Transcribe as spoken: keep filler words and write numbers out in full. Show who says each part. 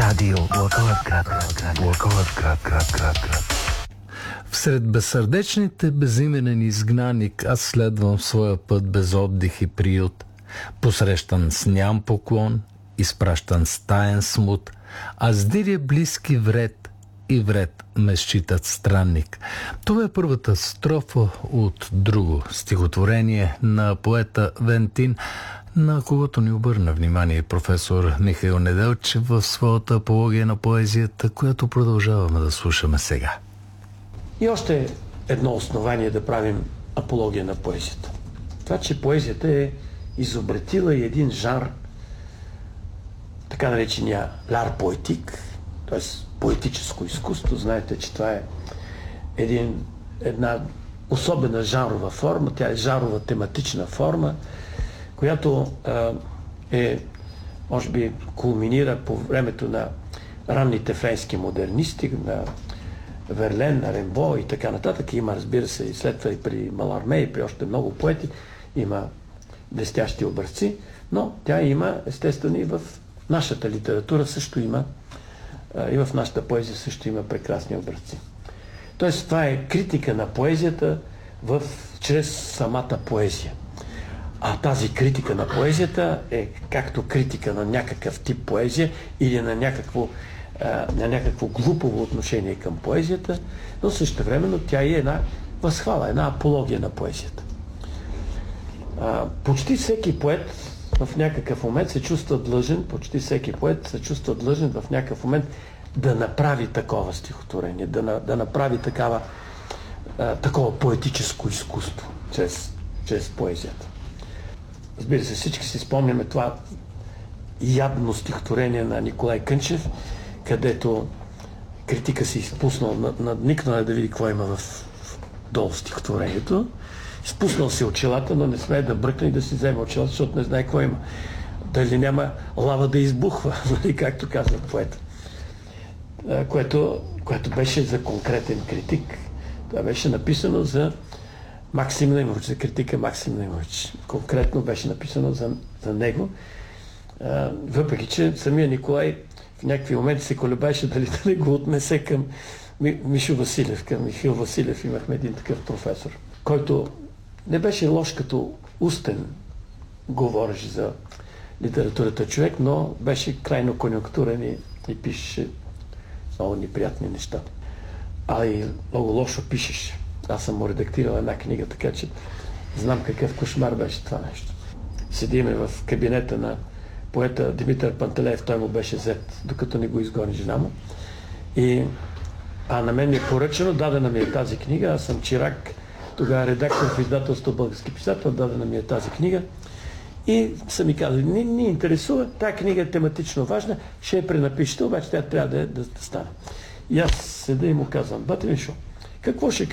Speaker 1: Радио Благоевград. Благоевград, град, град, град. Всред безсърдечните безименен изгнаник аз следвам своя път без отдих и приют, посрещан с ням поклон, изпращан с таен смут, а с дирия близки вред и вред ме считат странник. Това е първата строфа от друго стихотворение на поета Вентин, на когото ни обърна внимание професор Михаил Неделчев в своята апология на поезията, която продължаваме да слушаме сега.
Speaker 2: И още едно основание да правим апология на поезията. Това, че поезията е изобретила и един жанр, така наречения лар поетик, т.е. поетическо изкуство. Знаете, че това е един, една особена жанрова форма, тя е жанрова тематична форма, която а, е, може би, кулминира по времето на ранните френски модернисти, на Верлен, на Рембо и така нататък. Има, разбира се, и след това и при Маларме, и при още много поети има блестящи образци, но тя има, естествено, и в нашата литература също има, и в нашата поезия също има прекрасни образци. Тоест, това е критика на поезията в, чрез самата поезия. А тази критика на поезията е както критика на някакъв тип поезия или на някакво, на някакво глупово отношение към поезията, но същевременно тя е една възхвала, една апология на поезията. Почти всеки поет в някакъв момент се чувства длъжен, почти всеки поет се чувства длъжен в някакъв момент да направи такова стихотворение, да, да направи такава, такова поетическо изкуство чрез, чрез поезията. Разбира се, всички си спомняме това ядно стихотворение на Николай Кънчев, където критика си изпуснал, надникнал да види какво има в, в долу в стихотворението. Изпуснал си очилата, но не смее да бръкне и да си вземе очилата, защото не знае какво има. Дали няма лава да избухва, както казва поет. Което, което беше за конкретен критик. Това беше написано за Максим Немович, за критика Максим Немович. Конкретно беше написано за, за него. А, въпреки, че самия Николай в някакви моменти се колебаеше дали да не го отнесе към Ми, Мишо Василев, към Михаил Василев. Имахме един такъв професор, който не беше лош като устен говореше за литературата човек, но беше крайно конюнктурен и, и пишеше много неприятни неща. А и много лошо пишеше. Аз съм му редактирал една книга, така че знам какъв кошмар беше това нещо. Седиме в кабинета на поета Димитър Пантелеев, той му беше взет, докато не го изгони жена му. И, а на мен ми е поръчано, дадена ми е тази книга, аз съм чирак, тогава редактор в издателство Български писател, дадена ми е тази книга. И са ми казали, не ни интересува, тази книга е тематично важна, ще я пренапишете, обаче тя трябва да, да, да стане. И аз седа и му казвам, бате Мишо, какво ще